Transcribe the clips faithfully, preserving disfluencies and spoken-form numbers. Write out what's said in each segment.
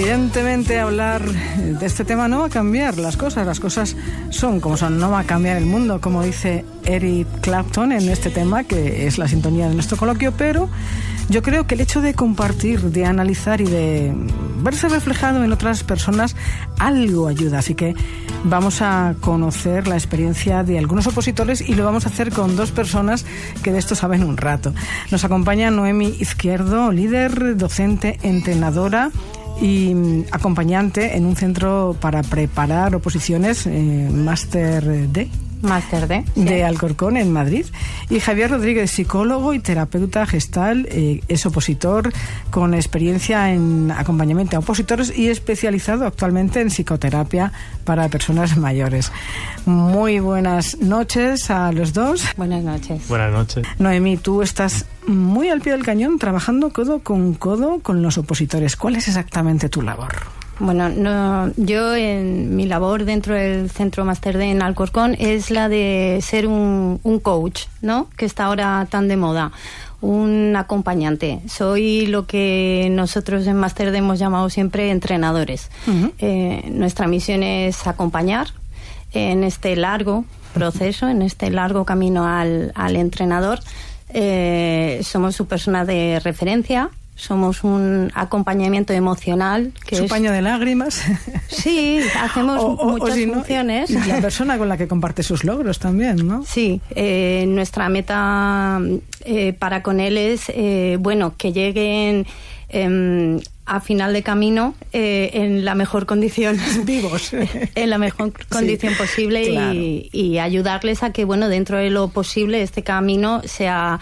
Evidentemente hablar de este tema no va a cambiar las cosas, las cosas son como son, no va a cambiar el mundo, como dice Eric Clapton en este tema, que es la sintonía de nuestro coloquio, pero yo creo que el hecho de compartir, de analizar y de verse reflejado en otras personas, algo ayuda. Así que vamos a conocer la experiencia de algunos opositores y lo vamos a hacer con dos personas que de esto saben un rato. Nos acompaña Noemi Izquierdo, líder, docente, entrenadora y acompañante en un centro para preparar oposiciones, eh, Máster D. Máster D. Sí. De Alcorcón, en Madrid. Y Javier Rodríguez, psicólogo y terapeuta gestal, eh, es opositor con experiencia en acompañamiento a opositores y especializado actualmente en psicoterapia para personas mayores. Muy buenas noches a los dos. Buenas noches. Buenas noches. Noemí, tú estás muy al pie del cañón trabajando codo con codo con los opositores. ¿Cuál es exactamente tu labor? Bueno, no, yo en mi labor dentro del Centro Máster D en Alcorcón es la de ser un, un coach, ¿no? Que está ahora tan de moda, un acompañante. Soy lo que nosotros en Máster D hemos llamado siempre entrenadores. Uh-huh. Eh, nuestra misión es acompañar en este largo proceso, en este largo camino al, al entrenador. Eh, somos su persona de referencia. Somos un acompañamiento emocional. Que ¿Su es... paño de lágrimas? Sí, hacemos o, o, muchas o si funciones. No, la persona con la que comparte sus logros también, ¿no? Sí, eh, nuestra meta eh, para con él es, eh, bueno, que lleguen eh, a final de camino eh, en la mejor condición. Vivos. En la mejor condición sí, posible claro. y, y ayudarles a que, bueno, dentro de lo posible este camino sea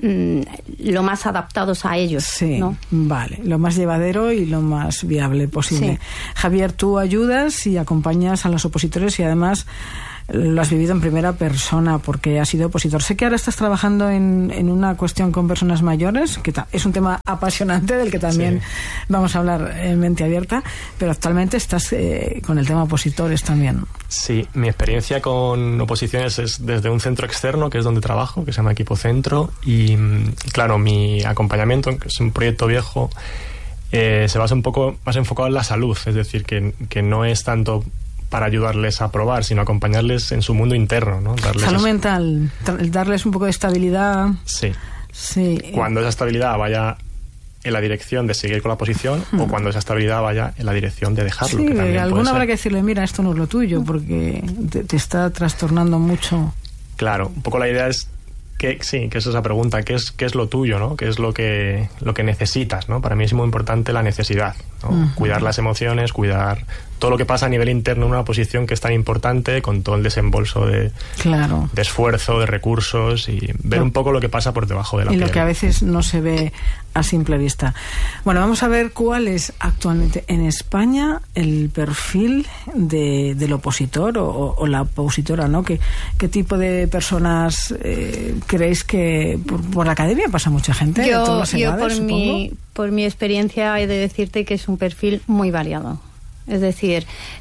lo más adaptados a ellos. Sí, ¿no? Vale, lo más llevadero y lo más viable posible. Sí. Javier, tú ayudas y acompañas a los opositores y además lo has vivido en primera persona porque has sido opositor. Sé que ahora estás trabajando en, en una cuestión con personas mayores, que ta- es un tema apasionante del que también sí. vamos a hablar en mente abierta, pero actualmente estás eh, con el tema opositores también. Sí, mi experiencia con oposiciones es desde un centro externo, que es donde trabajo, que se llama Equipo Centro, y claro, mi acompañamiento, que es un proyecto viejo, eh, se basa un poco más enfocado en la salud, es decir, que, que no es tanto para ayudarles a probar, sino acompañarles en su mundo interno, ¿no? Darles salud es... mental, darles un poco de estabilidad. Sí. Sí. Cuando esa estabilidad vaya en la dirección de seguir con la posición hmm. o cuando esa estabilidad vaya en la dirección de dejarlo. Sí, que también alguna habrá que decirle, mira, esto no es lo tuyo, porque te, te está trastornando mucho. Claro, un poco la idea es que sí, que es esa pregunta, ¿qué es, qué es lo tuyo, ¿no? ¿Qué es lo que, lo que necesitas, ¿no? Para mí es muy importante la necesidad, ¿no? Uh-huh. Cuidar las emociones, cuidar todo lo que pasa a nivel interno en una posición que es tan importante, con todo el desembolso de, claro. de esfuerzo, de recursos y ver no. un poco lo que pasa por debajo de la y piel. Y lo que a veces no se ve a simple vista. Bueno, vamos a ver cuál es actualmente en España el perfil de, del opositor o, o la opositora, ¿no? ¿Qué, qué tipo de personas eh, creéis que por, por la academia pasa mucha gente? Yo, de todas las yo edades, por, mi, por mi experiencia he de decirte que es un perfil muy variado. Es decir,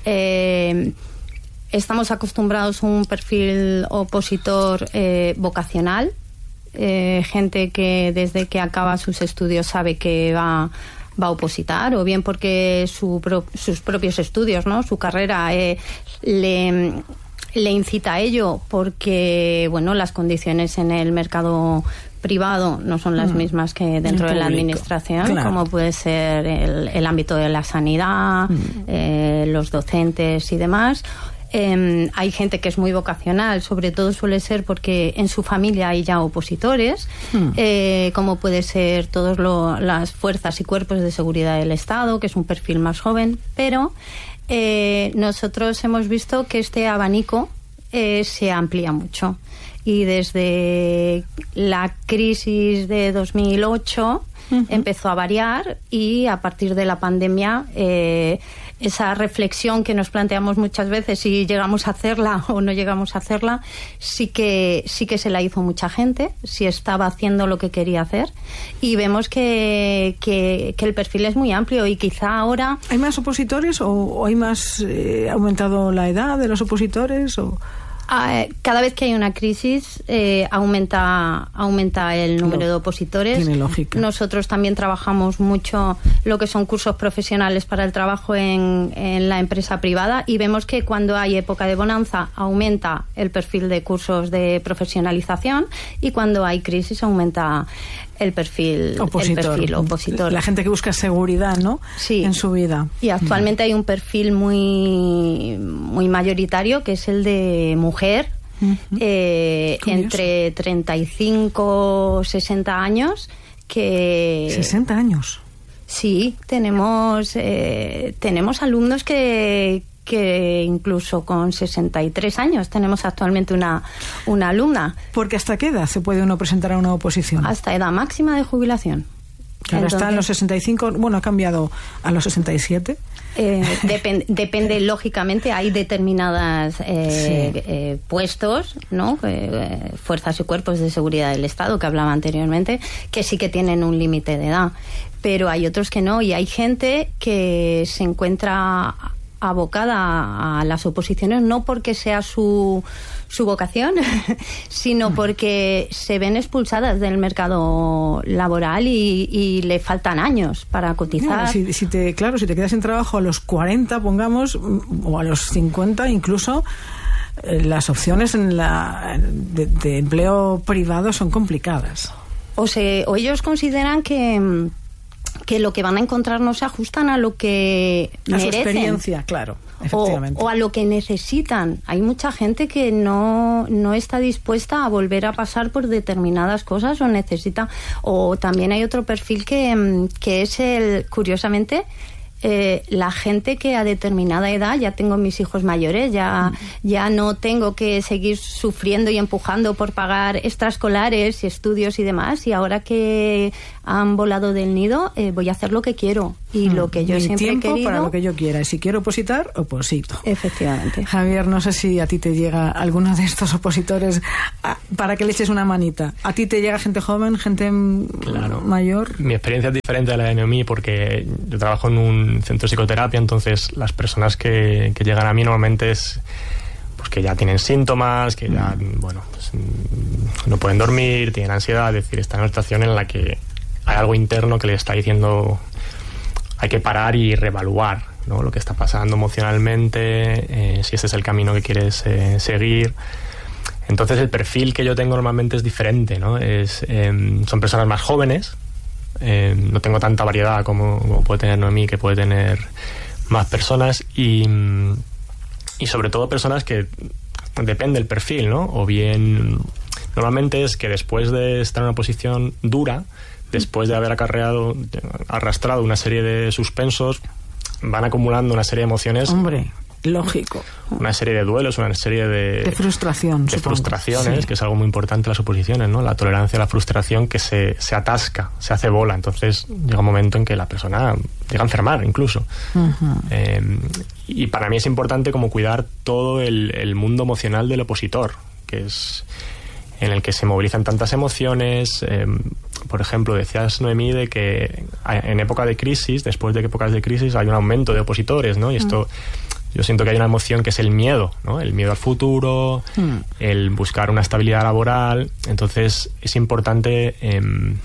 eh, estamos acostumbrados a un perfil opositor eh, vocacional, eh, gente que desde que acaba sus estudios sabe que va, va a opositar, o bien porque su pro, sus propios estudios, ¿no? Su carrera eh, le, le incita a ello, porque bueno, las condiciones en el mercado privado no son las mismas que dentro de la administración, claro. como puede ser el, el ámbito de la sanidad, mm. eh, los docentes y demás. Eh, hay gente que es muy vocacional, sobre todo suele ser porque en su familia hay ya opositores, mm. eh, como puede ser todas las fuerzas y cuerpos de seguridad del Estado, que es un perfil más joven, pero eh, nosotros hemos visto que este abanico eh, se amplía mucho. Y desde la crisis de dos mil ocho uh-huh. empezó a variar, y a partir de la pandemia eh, esa reflexión que nos planteamos muchas veces, si llegamos a hacerla o no llegamos a hacerla, sí que sí que se la hizo mucha gente, si estaba haciendo lo que quería hacer, y vemos que, que, que el perfil es muy amplio, y quizá ahora... ¿Hay más opositores o, o hay más... Eh, ha aumentado la edad de los opositores o...? Cada vez que hay una crisis eh, aumenta aumenta el número Lo, de opositores. Tiene lógica. Nosotros también trabajamos mucho lo que son cursos profesionales para el trabajo en, en la empresa privada y vemos que cuando hay época de bonanza aumenta el perfil de cursos de profesionalización y cuando hay crisis aumenta el perfil opositor. El perfil opositor. La gente que busca seguridad, ¿no? Sí. En su vida. Y actualmente hay un perfil muy muy mayoritario que es el de mujer, uh-huh. eh, entre treinta y cinco y sesenta años que sesenta años. Sí, tenemos eh, tenemos alumnos que que incluso con sesenta y tres años tenemos actualmente una, una alumna. ¿Porque hasta qué edad se puede uno presentar a una oposición? Hasta edad máxima de jubilación. Claro, está en los sesenta y cinco, bueno, ha cambiado a los sesenta y siete. Eh, depend, depende, lógicamente, hay determinadas eh, sí. eh, puestos, ¿no? Eh, fuerzas y cuerpos de seguridad del Estado, que hablaba anteriormente, que sí que tienen un límite de edad, pero hay otros que no, y hay gente que se encuentra abocada a las oposiciones no porque sea su, su vocación, sino porque se ven expulsadas del mercado laboral y, y le faltan años para cotizar. Claro, si, si te, claro, si te quedas sin trabajo a los cuarenta, pongamos, o a los cincuenta incluso, eh, las opciones en la, de, de empleo privado son complicadas. O, se, o ellos consideran que que lo que van a encontrar no se ajustan a lo que a merecen. su experiencia, claro, efectivamente. O, o a lo que necesitan. Hay mucha gente que no, no está dispuesta a volver a pasar por determinadas cosas o necesita. O también hay otro perfil que, que es el, curiosamente, Eh, la gente que a determinada edad, ya tengo mis hijos mayores, ya, ya no tengo que seguir sufriendo y empujando por pagar extraescolares y estudios y demás, y ahora que han volado del nido, eh, voy a hacer lo que quiero y mm, lo que yo Mi siempre tiempo he querido para lo que yo quiera, y si quiero opositar, oposito. Efectivamente. Javier, no sé si a ti te llega alguno de estos opositores a, para que le eches una manita. ¿A ti te llega gente joven, gente claro. mayor? Mi experiencia es diferente a la de Noemí porque yo trabajo en un centro de psicoterapia, entonces las personas que, que llegan a mí normalmente es pues que ya tienen síntomas, que ya bueno pues, no pueden dormir, tienen ansiedad, es decir, están en una situación en la que hay algo interno que les está diciendo hay que parar y reevaluar, ¿no? Lo que está pasando emocionalmente, eh, si este es el camino que quieres eh, seguir. Entonces el perfil que yo tengo normalmente es diferente, ¿no? Es, eh, son personas más jóvenes. Eh, no tengo tanta variedad como, como puede tener Noemí, que puede tener más personas y, y sobre todo personas que depende del perfil, ¿no? O bien normalmente es que después de estar en una posición dura, después de haber acarreado, arrastrado una serie de suspensos, van acumulando una serie de emociones. Hombre, lógico. Una serie de duelos, una serie de... De frustración, De supongo. frustraciones, sí. que es algo muy importante en las oposiciones, ¿no? La tolerancia a la frustración que se, se atasca, se hace bola. Entonces llega un momento en que la persona llega a enfermar, incluso. Uh-huh. Eh, y para mí es importante como cuidar todo el, el mundo emocional del opositor, que es en el que se movilizan tantas emociones. Eh, por ejemplo, decías, Noemí, de que en época de crisis, después de épocas de crisis, hay un aumento de opositores, ¿no? Y esto... Uh-huh. Yo siento que hay una emoción que es el miedo, ¿no? El miedo al futuro, mm. el buscar una estabilidad laboral. Entonces es importante eh,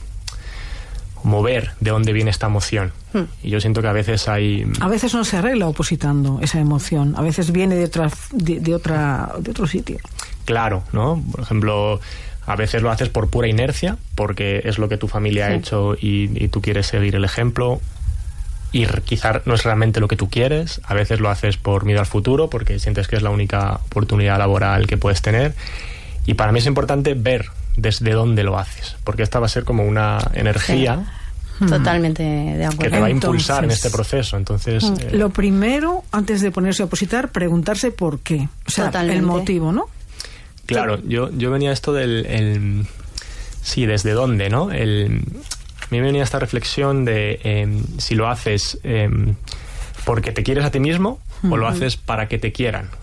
mover de dónde viene esta emoción. Mm. Y yo siento que a veces hay... A veces no se arregla opositando esa emoción. A veces viene de otra, de, de otra, de otro sitio. Claro, ¿no? Por ejemplo, a veces lo haces por pura inercia, porque es lo que tu familia sí. ha hecho y, y tú quieres seguir el ejemplo. Y quizá no es realmente lo que tú quieres. A veces lo haces por miedo al futuro, porque sientes que es la única oportunidad laboral que puedes tener. Y para mí es importante ver desde dónde lo haces, porque esta va a ser como una energía sí. Totalmente de acuerdo. que te va a impulsar Entonces, en este proceso. Entonces, mm, eh, lo primero, antes de ponerse a opositar, preguntarse por qué. O sea, Totalmente. El motivo, ¿no? Claro, yo, yo venía a esto del... El, sí, desde dónde, ¿no? El... A mí me venía esta reflexión de eh, si lo haces eh, porque te quieres a ti mismo uh-huh. o lo haces para que te quieran.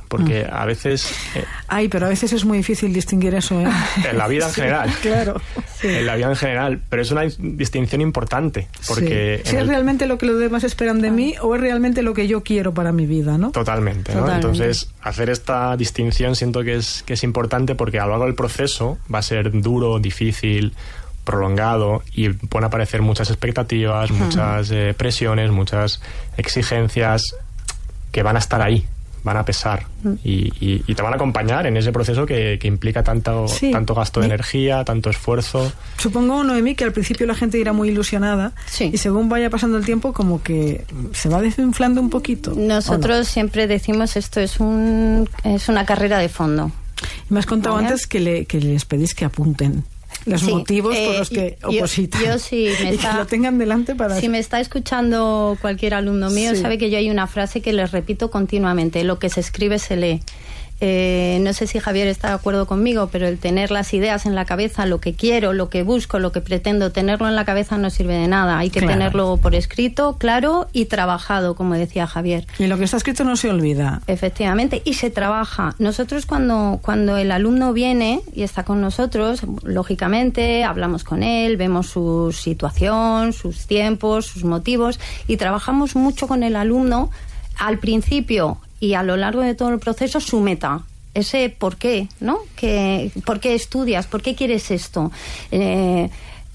porque mm. a veces... Eh, Ay, pero a veces es muy difícil distinguir eso, ¿eh? En la vida en sí, general. Claro. Sí. En la vida en general, pero es una distinción importante, porque... Sí. Si es el... realmente lo que los demás esperan de mí o es realmente lo que yo quiero para mi vida, ¿no? Totalmente, ¿no? Totalmente. Entonces, hacer esta distinción siento que es, que es importante, porque a lo largo del proceso va a ser duro, difícil, prolongado, y pueden aparecer muchas expectativas, muchas eh, presiones, muchas exigencias que van a estar ahí, van a pesar y, y, y te van a acompañar en ese proceso que, que implica tanto, sí. tanto gasto de energía, tanto esfuerzo. Supongo, Noemí, que al principio la gente irá muy ilusionada, sí. y según vaya pasando el tiempo como que se va desinflando un poquito. Nosotros no? siempre decimos esto es, un, es una carrera de fondo. Y me has contado ¿Vale? antes que, le, que les pedís que apunten los sí, motivos eh, por los que yo, opositan. Yo sí, me está, y que lo tengan delante para... Si me está escuchando cualquier alumno mío, sí. sabe que yo hay una frase que les repito continuamente: lo que se escribe se lee. Eh, no sé si Javier está de acuerdo conmigo, pero el tener las ideas en la cabeza, lo que quiero, lo que busco, lo que pretendo, tenerlo en la cabeza no sirve de nada. Hay que claro. tenerlo por escrito, claro, y trabajado, como decía Javier. Y lo que está escrito no se olvida. Efectivamente, y se trabaja. Nosotros cuando, cuando el alumno viene y está con nosotros, lógicamente hablamos con él, vemos su situación, sus tiempos, sus motivos, y trabajamos mucho con el alumno al principio y a lo largo de todo el proceso su meta, ese por qué, ¿no? Que, ¿por qué estudias? ¿Por qué quieres esto? Eh,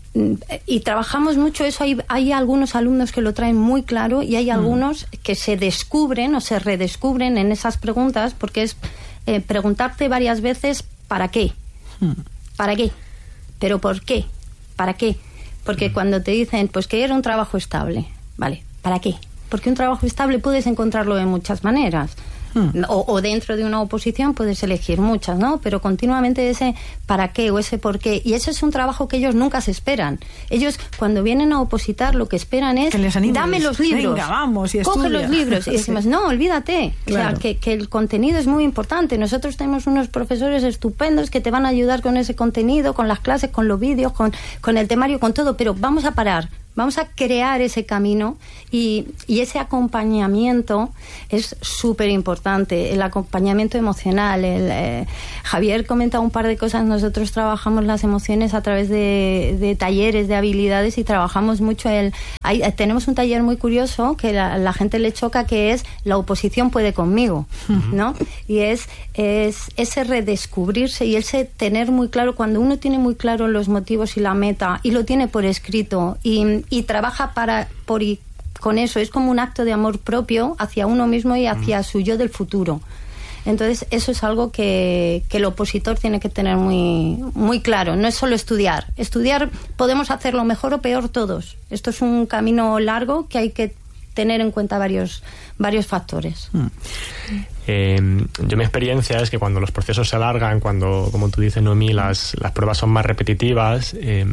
y trabajamos mucho eso. Hay, hay algunos alumnos que lo traen muy claro y hay algunos mm. que se descubren o se redescubren en esas preguntas, porque es eh, preguntarte varias veces ¿para qué? Mm. ¿Para qué? ¿Pero por qué? ¿Para qué? Porque mm. cuando te dicen pues que era un trabajo estable, ¿vale? ¿Para qué? Porque un trabajo estable puedes encontrarlo de muchas maneras. Hmm. O, o dentro de una oposición puedes elegir muchas, ¿no? Pero continuamente ese para qué o ese por qué. Y ese es un trabajo que ellos nunca se esperan. Ellos, cuando vienen a opositar, lo que esperan es: dame los libros. Venga, vamos, y coge los libros. Y decimos, no, olvídate. Claro. O sea, que, que el contenido es muy importante. Nosotros tenemos unos profesores estupendos que te van a ayudar con ese contenido, con las clases, con los vídeos, con, con el temario, con todo. Pero vamos a parar. Vamos a crear ese camino y, y ese acompañamiento es súper importante, el acompañamiento emocional. El, eh, Javier comenta un par de cosas. Nosotros trabajamos las emociones a través de, de talleres de habilidades y trabajamos mucho el... Hay, tenemos un taller muy curioso que la, la gente le choca, que es la oposición puede conmigo, ¿no? Y es, es ese redescubrirse y ese tener muy claro, cuando uno tiene muy claro los motivos y la meta y lo tiene por escrito y y trabaja para por y con eso, es como un acto de amor propio hacia uno mismo y hacia mm. su yo del futuro. Entonces eso es algo que, que el opositor tiene que tener muy, muy claro. No es solo estudiar. Estudiar podemos hacerlo mejor o peor todos. Esto es un camino largo que hay que tener en cuenta varios, varios factores. Mm. Eh, yo mi experiencia es que cuando los procesos se alargan, cuando, como tú dices, Noemí, las, las pruebas son más repetitivas, eh,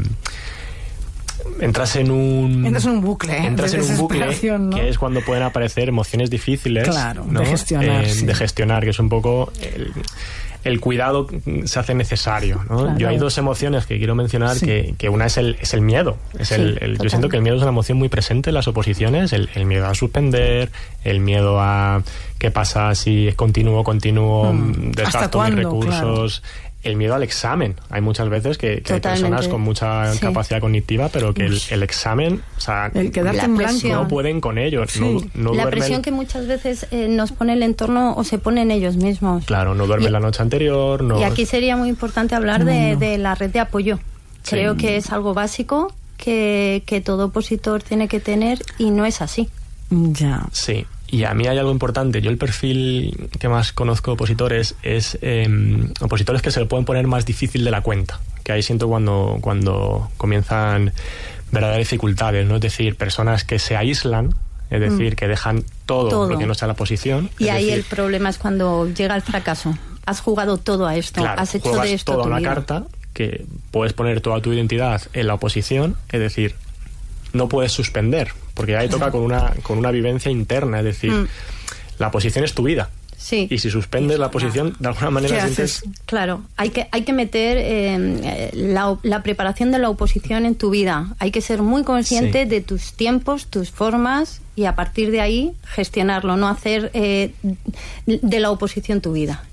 entras en un entras en un bucle ¿eh? entras en un bucle, ¿no? Que es cuando pueden aparecer emociones difíciles, claro, ¿no? de gestionar, eh, sí. de gestionar, que es un poco el, el cuidado se hace necesario, ¿no? Claro. Yo hay dos emociones que quiero mencionar, sí. que, que una es el, es el miedo, es sí, el, el, yo siento que el miedo es una emoción muy presente en las oposiciones, el, el miedo a suspender, el miedo a qué pasa si es continuo, continuo, mm. desgasto mis recursos, claro. El miedo al examen. Hay muchas veces que, que hay personas con mucha sí. capacidad cognitiva, pero que el, el examen, o sea, el quedarte en blanco, no pueden con ello. Sí. No, no la duermen. Presión que muchas veces eh, nos pone el entorno o se ponen ellos mismos. Claro, no duermen y, la noche anterior. No... Y aquí sería muy importante hablar no, de, no. de la red de apoyo. Sí. Creo que es algo básico que, que todo opositor tiene que tener y no es así. Ya. Sí. Y a mí hay algo importante. Yo el perfil que más conozco de opositores es eh, opositores que se lo pueden poner más difícil de la cuenta. Que ahí siento cuando, cuando comienzan verdaderas dificultades, ¿no? Es decir, personas que se aíslan, es decir, mm. que dejan todo, todo lo que no sea la oposición. Y es ahí decir, el problema es cuando llega el fracaso. Has jugado todo a esto, claro, has hecho de esto toda tu una vida. carta que puedes poner toda tu identidad en la oposición, es decir, no puedes suspender, porque ahí toca con una con una vivencia interna, es decir, mm. la oposición es tu vida. Sí. Y si suspendes la oposición, de alguna manera sientes... Claro, hay que, hay que meter eh, la, la preparación de la oposición en tu vida. Hay que ser muy consciente sí. de tus tiempos, tus formas, y a partir de ahí gestionarlo, no hacer eh, de la oposición tu vida.